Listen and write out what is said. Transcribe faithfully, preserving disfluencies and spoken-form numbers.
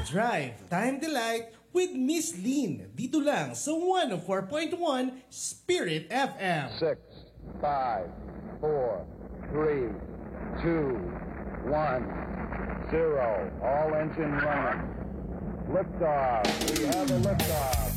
Drive Time Delight with Miss Lean. Dito lang sa one oh four point one Spirit F M. Six, five, four, three, two, one, zero. All engine running. Liftoff. We have a liftoff.